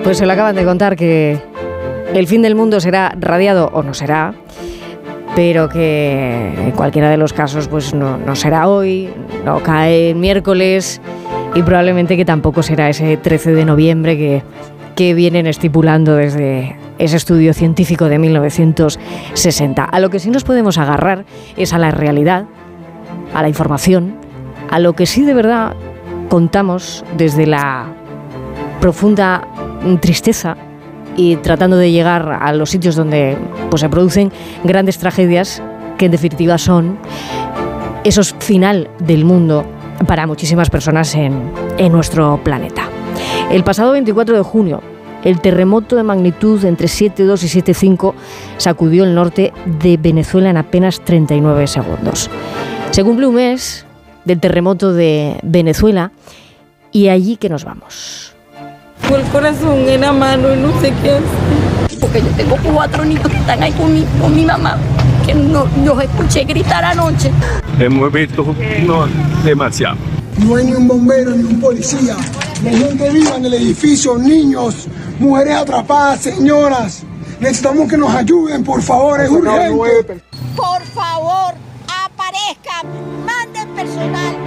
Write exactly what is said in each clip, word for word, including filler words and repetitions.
Pues se lo acaban de contar que el fin del mundo será radiado o no será, pero que en cualquiera de los casos pues no, no será hoy, no cae el miércoles y probablemente que tampoco será ese trece de noviembre que, que vienen estipulando desde ese estudio científico de mil novecientos sesenta. A lo que sí nos podemos agarrar es a la realidad, a la información, a lo que sí de verdad contamos desde la profunda tristeza y tratando de llegar a los sitios donde pues, se producen grandes tragedias que en definitiva son esos final del mundo para muchísimas personas en, en nuestro planeta. El pasado veinticuatro de junio, el terremoto de magnitud entre siete coma dos y siete coma cinco sacudió el norte de Venezuela en apenas treinta y nueve segundos. Se cumple un mes del terremoto de Venezuela y allí que nos vamos. Con el corazón en la mano y no sé qué hacer. Porque yo tengo cuatro niños que están ahí con mi, con mi mamá, que no, los escuché gritar anoche. Hemos visto no, demasiado. No hay ni un bombero ni un policía. La gente viva en el edificio, niños, mujeres atrapadas, señoras. Necesitamos que nos ayuden, por favor, es urgente. Por favor, aparezcan, manden personal.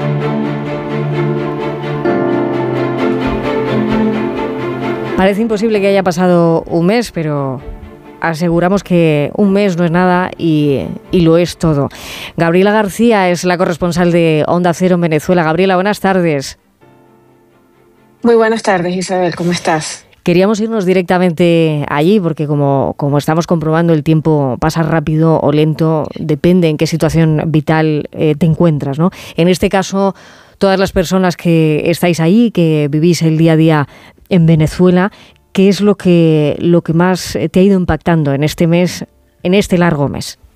Parece imposible que haya pasado un mes, pero aseguramos que un mes no es nada y, y lo es todo. Gabriela García es la corresponsal de Onda Cero en Venezuela. Gabriela, buenas tardes. Muy buenas tardes, Isabel, ¿cómo estás? Queríamos irnos directamente allí porque como, como estamos comprobando el tiempo pasa rápido o lento, depende en qué situación vital eh, te encuentras, ¿no? En este caso, todas las personas que estáis ahí, que vivís el día a día en Venezuela, ¿qué es lo que, lo que más te ha ido impactando en este mes, en este largo mes?